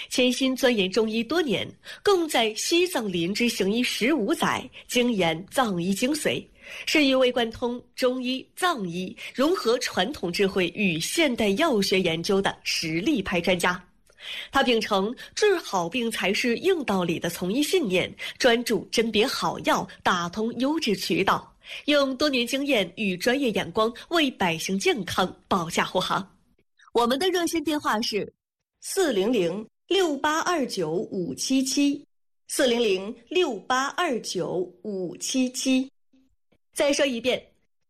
潜心钻研中医多年，共在西藏林芝行医15载，精研藏医精髓，是一位贯通中医、藏医，融合传统智慧与现代药学研究的实力派专家。他秉承治好病才是硬道理的从医信念，专注甄别好药，打通优质渠道，用多年经验与专业眼光为百姓健康保驾护航。我们的热线电话是400-6829-577，400-6829-577。再说一遍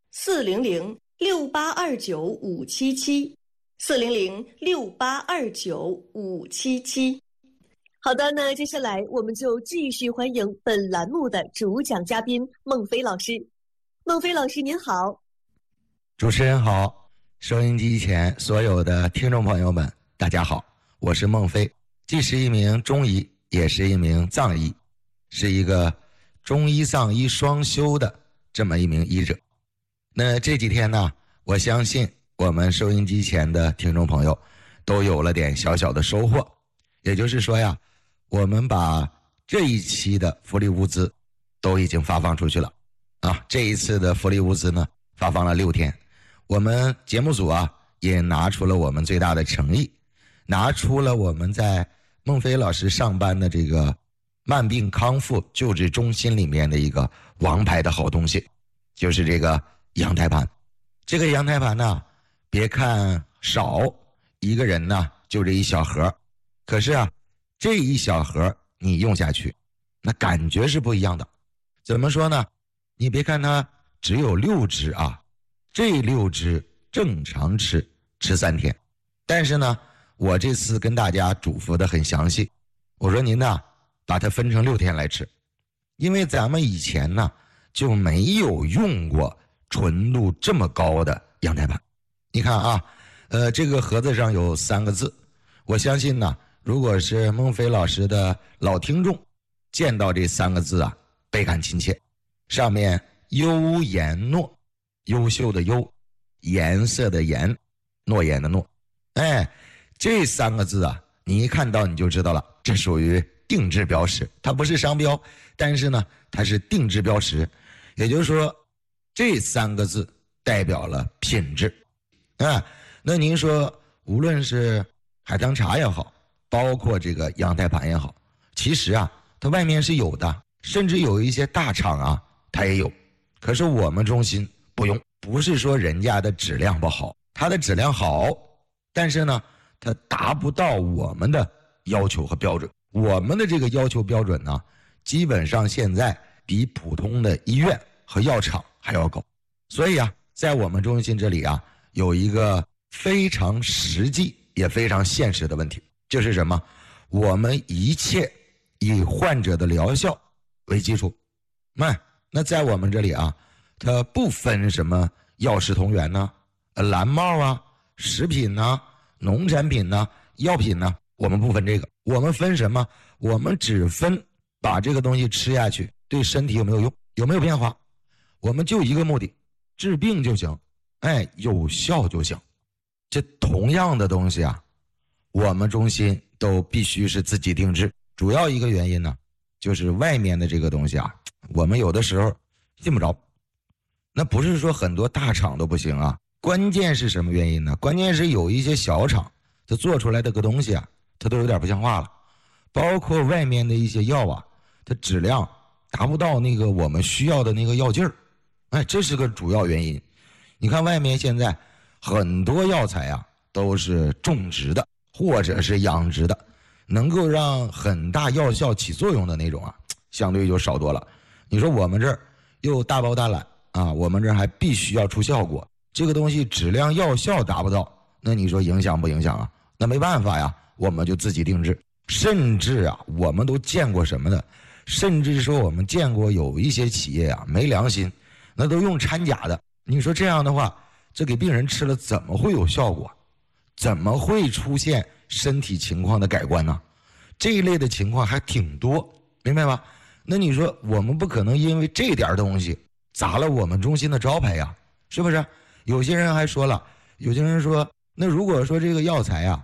，400-6829-577，400-6829-577。好的，那接下来我们就继续欢迎本栏目的主讲嘉宾孟非老师。孟非老师您好。 主持人好，收音机前所有的听众朋友们大家好，我是孟非，既是一名中医也是一名藏医，是一个中医藏医双修的这么一名医者。那这几天呢，我相信我们收音机前的听众朋友都有了点小小的收获，也就是说呀，我们把这一期的福利物资都已经发放出去了啊！这一次的福利物资呢，发放了6天，我们节目组啊也拿出了我们最大的诚意，拿出了我们在孟非老师上班的这个慢病康复救治中心里面的一个王牌的好东西，就是这个羊胎盘。这个羊胎盘呢，别看少，一个人呢就这一小盒，可是啊，这一小盒你用下去，那感觉是不一样的。怎么说呢？你别看它只有6支啊，这6支正常吃3天，但是呢，我这次跟大家嘱咐的很详细，我说您呢把它分成6天来吃，因为咱们以前呢就没有用过纯度这么高的羊胎盘。你看啊，这个盒子上有3个字，我相信呢，如果是孟非老师的老听众，见到这3个字啊，倍感亲切。上面优颜诺，优秀的优，颜色的颜，诺言的诺。哎，这3个字啊，你一看到你就知道了，这属于定制标识，它不是商标，但是呢，它是定制标识。也就是说，这3个字代表了品质。啊，那您说，无论是海棠茶也好，包括这个羊胎盘也好，其实啊，它外面是有的，甚至有一些大厂啊，它也有。可是我们中心不用，不是说人家的质量不好，它的质量好，但是呢，它达不到我们的要求和标准。我们的这个要求标准呢，基本上现在比普通的医院和药厂还要高。所以啊，在我们中心这里啊，有一个非常实际也非常现实的问题，就是什么？我们一切以患者的疗效为基础。那在我们这里啊，它不分什么药食同源呢、蓝帽啊、食品呢、农产品呢、药品呢，我们不分这个。我们分什么？我们只分把这个东西吃下去对身体有没有用，有没有变化。我们就一个目的，治病就行，有效就行。这同样的东西啊，我们中心都必须是自己定制。主要一个原因呢，就是外面的这个东西啊，我们有的时候进不着。那不是说很多大厂都不行啊，关键是什么原因呢？关键是有一些小厂它做出来的个东西啊，它都有点不像话了。包括外面的一些药啊，它质量达不到那个我们需要的那个药劲儿，这是个主要原因。你看外面现在很多药材啊，都是种植的或者是养殖的，能够让很大药效起作用的那种啊，相对就少多了。你说我们这儿又大包大揽啊，我们这儿还必须要出效果，这个东西质量药效达不到，那你说影响不影响啊？那没办法呀，我们就自己定制。甚至啊，我们都见过什么呢？甚至说我们见过有一些企业啊，没良心，那都用掺假的。你说这样的话，这给病人吃了怎么会有效果？怎么会出现身体情况的改观呢？这一类的情况还挺多，明白吗？那你说我们不可能因为这点东西砸了我们中心的招牌呀，是不是？有些人还说了，有些人说，那如果说这个药材啊，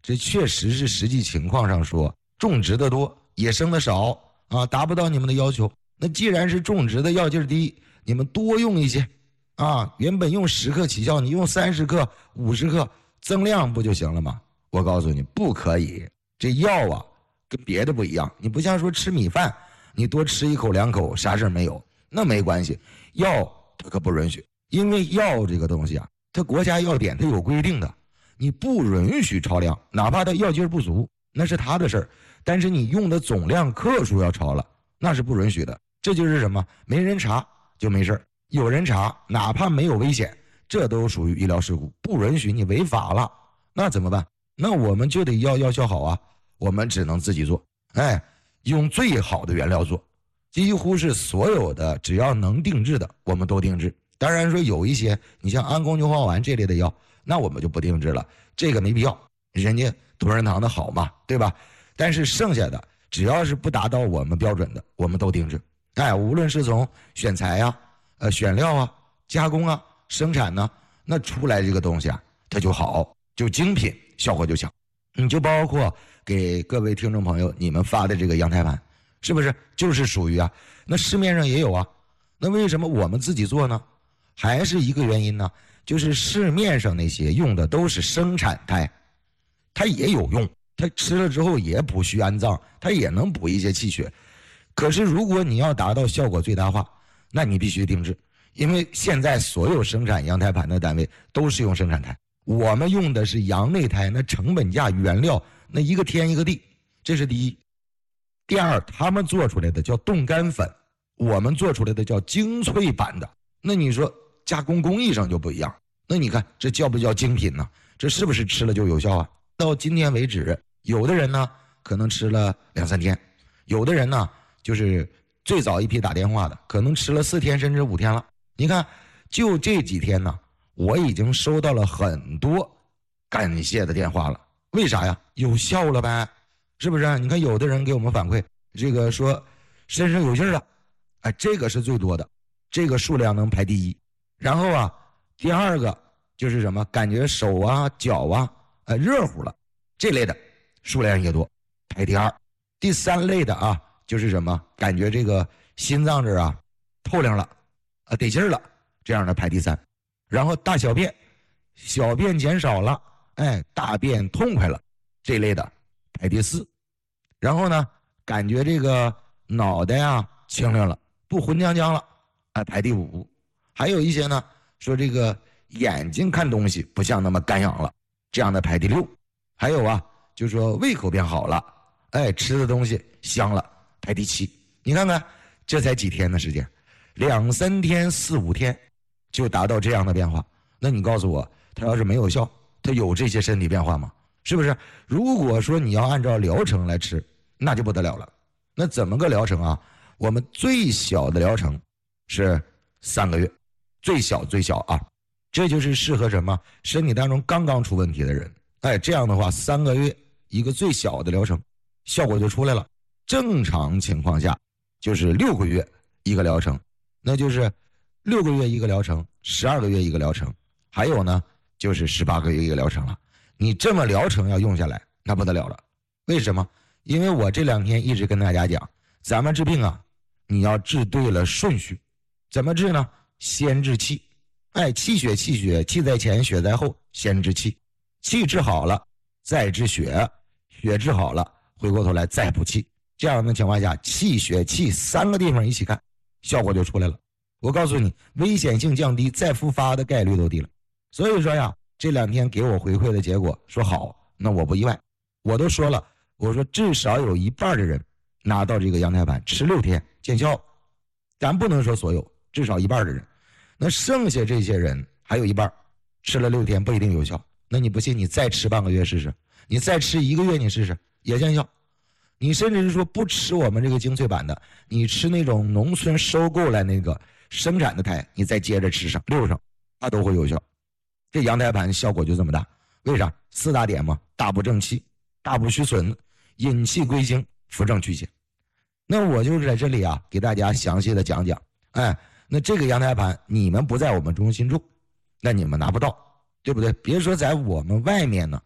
这确实是实际情况上说，种植的多，野生的少啊，达不到你们的要求。那既然是种植的药劲低，你们多用一些啊，原本用10克起效，你用30克、50克增量不就行了吗？我告诉你，不可以。这药啊，跟别的不一样，你不像说吃米饭，你多吃1口2口啥事没有，那没关系。药它可不允许，因为药这个东西啊，它国家药典它有规定的，你不允许超量，哪怕它药劲不足，那是他的事儿。但是你用的总量克数要超了，那是不允许的。这就是什么？没人查就没事，有人查，哪怕没有危险，这都属于医疗事故，不允许，你违法了，那怎么办？那我们就得要药效好啊，我们只能自己做，用最好的原料做，几乎是所有的只要能定制的我们都定制。当然说有一些你像安宫牛黄丸这类的药，那我们就不定制了，这个没必要，人家同仁堂的好嘛，对吧？但是剩下的只要是不达到我们标准的，我们都定制。无论是从选材啊、选料啊、加工啊、生产呢，那出来这个东西啊，它就好，就精品，效果就强。你就包括给各位听众朋友你们发的这个羊胎盘，是不是就是属于啊？那市面上也有啊，那为什么我们自己做呢？还是一个原因呢，就是市面上那些用的都是生产胎，它也有用，它吃了之后也补虚安脏，它也能补一些气血。可是如果你要达到效果最大化，那你必须定制，因为现在所有生产羊胎盘的单位都是用生产胎，我们用的是羊内胎，那成本价原料那一个天一个地，这是第一。第二，他们做出来的叫冻干粉，我们做出来的叫精粹版的，那你说加工工艺上就不一样，那你看这叫不叫精品呢？这是不是吃了就有效啊？到今天为止，有的人呢可能吃了2、3天，有的人呢就是最早一批打电话的，可能吃了4天甚至5天了。你看就这几天呢，我已经收到了很多感谢的电话了。为啥呀？有效了呗，是不是？你看有的人给我们反馈，这个说身上有劲了，这个是最多的，这个数量能排第一。然后啊，第二个就是什么？感觉手啊、脚啊，热乎了，这类的数量也多，排第二。第3类的啊，就是什么？感觉这个心脏这啊透亮了，得劲了，这样的排第3。然后大小便，小便减少了，大便痛快了，这类的排第4。然后呢，感觉这个脑袋啊清亮了，不昏将将了，排第5。还有一些呢，说这个眼睛看东西不像那么干痒了，这样的排第6。还有啊，就说胃口变好了，吃的东西香了，排第7。你看看，这才几天的时间，2、3天、4、5天就达到这样的变化。那你告诉我，它要是没有效，它有这些身体变化吗？是不是？如果说你要按照疗程来吃，那就不得了了。那怎么个疗程啊？我们最小的疗程是3个月，最小啊，这就是适合什么？身体当中刚刚出问题的人。这样的话3个月一个最小的疗程，效果就出来了。正常情况下就是6个月一个疗程，那就是6个月一个疗程，12个月一个疗程，还有呢就是18个月一个疗程了。你这么疗程要用下来，那不得了了。为什么？因为我这2天一直跟大家讲，咱们治病啊，你要治对了顺序。怎么治呢？先治气，气血，气在前，血在后，先治气，气治好了再治血，血治好了回过头来再补气。这样的情况下，气血气3个地方一起干，效果就出来了。我告诉你，危险性降低，再复发的概率都低了。所以说呀，这2天给我回馈的结果说好，那我不意外。我都说了，我说至少有1半的人拿到这个羊胎盘吃6天见效，咱不能说所有，至少1半的人。那剩下这些人还有1半吃了6天不一定有效。那你不信，你再吃半个月试试，你再吃1个月你试试，也见效。你甚至是说不吃我们这个精粹版的，你吃那种农村收购来那个生产的胎，你再接着吃上6上，它都会有效。这羊胎盘效果就这么大。为啥？4大点嘛：大补正气，大补虚损，引气归经，扶正祛邪。那我就是在这里啊，给大家详细的讲讲。那这个羊胎盘你们不在我们中心种，那你们拿不到，对不对？别说在我们外面呢，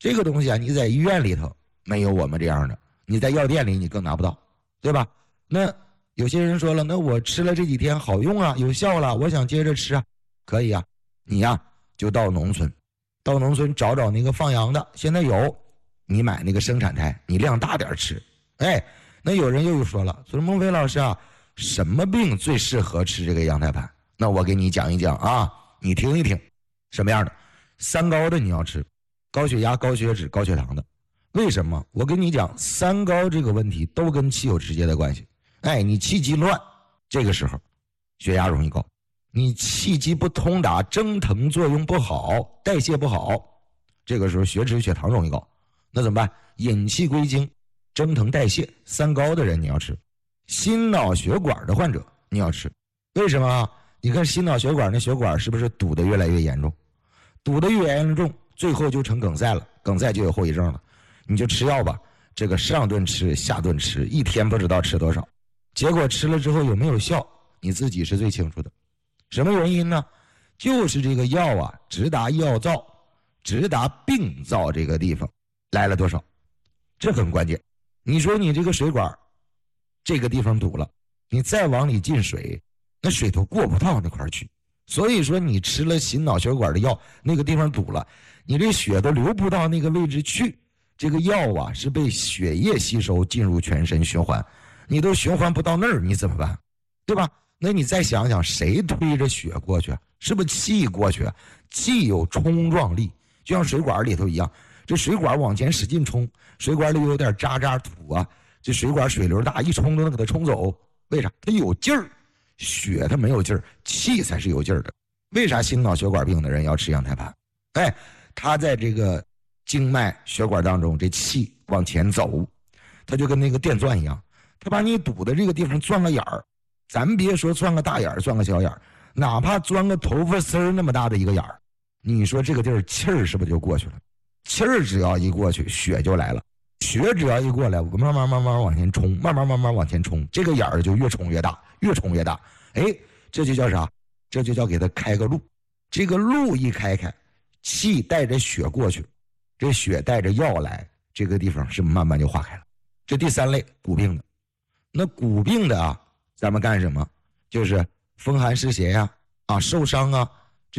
这个东西啊，你在医院里头没有我们这样的，你在药店里你更拿不到，对吧？那有些人说了，那我吃了这几天好用啊，有效了，我想接着吃啊，可以啊，你呀就到农村找找那个放羊的，现在有，你买那个生产台，你量大点吃。哎，那有人又说了，说孟非老师啊，什么病最适合吃这个羊胎盘？那我给你讲一讲啊，你听一听，什么样的三高的你要吃，高血压、高血脂、高血糖的。为什么？我跟你讲，三高这个问题都跟气有直接的关系。哎，你气机乱，这个时候血压容易高；你气机不通达，蒸腾作用不好，代谢不好，这个时候血脂、血糖容易高。那怎么办？引气归经，蒸腾代谢。三高的人你要吃，心脑血管的患者你要吃。为什么？你看心脑血管那血管是不是堵得越来越严重？堵得越严重，最后就成梗塞了，梗塞就有后遗症了。你就吃药吧，这个上顿吃下顿吃，一天不知道吃多少，结果吃了之后有没有效，你自己是最清楚的。什么原因呢？就是这个药啊，直达药灶，直达病灶这个地方来了多少，这很关键。你说你这个水管这个地方堵了，你再往里进水，那水都过不到那块去。所以说你吃了心脑血管的药，那个地方堵了，你这血都流不到那个位置去，这个药啊是被血液吸收进入全身循环，你都循环不到那儿，你怎么办？对吧？那你再想想，谁推着血过去？是不是气过去？气有冲撞力，就像水管里头一样，这水管往前使劲冲，水管里有点渣渣土啊，这水管水流大，一冲都能给它冲走。为啥？它有劲儿，血它没有劲儿，气才是有劲儿的。为啥心脑血管病的人要吃羊胎盘？哎，它在这个经脉血管当中，这气往前走，它就跟那个电钻一样，它把你堵的这个地方钻个眼儿。咱别说钻个大眼儿，钻个小眼儿，哪怕钻个头发丝儿那么大的一个眼儿，你说这个地儿气儿是不是就过去了？气儿只要一过去，血就来了。血只要一过来，我慢慢往前冲，慢慢往前冲，这个眼儿就越冲越大，越冲越大。哎，这就叫啥？这就叫给它开个路。这个路一开，气带着血过去，这血带着药来，这个地方是慢慢就化开了。这第三类骨病的，那骨病的啊，咱们干什么？就是风寒湿邪呀，受伤啊，